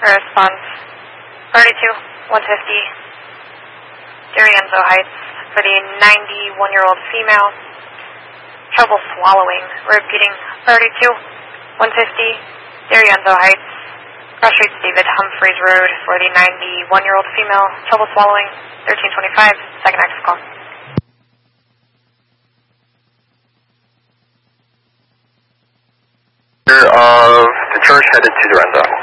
Response 32-150, D'Arienzo Heights for the 91-year-old female. Trouble swallowing. Repeating 32-150, D'Arienzo Heights, Cross Streets David Humphreys Road for the 91-year-old female. Trouble swallowing. 1325, second active call. Of the church headed to D'Arienzo.